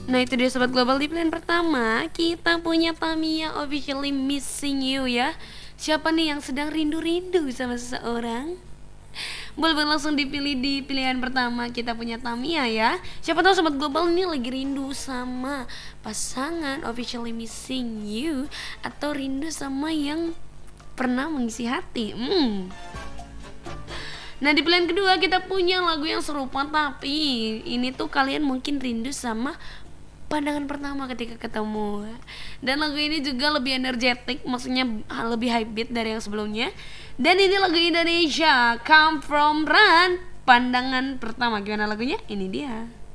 Nah itu dia Sobat Global, di pilihan pertama kita punya Tamiya Officially Missing You ya. Siapa nih yang sedang rindu-rindu sama seseorang? Boleh langsung dipilih di pilihan pertama, kita punya Tamiya ya. Siapa tahu Sobat Global ini lagi rindu sama pasangan Officially Missing You, atau rindu sama yang pernah mengisi hati. Nah di pilihan kedua kita punya lagu yang serupa, tapi ini tuh kalian mungkin rindu sama pandangan pertama ketika ketemu. Dan lagu ini juga lebih energetik, maksudnya lebih high beat dari yang sebelumnya. Dan ini lagu Indonesia, Come From Run, pandangan pertama. Gimana lagunya? Ini dia.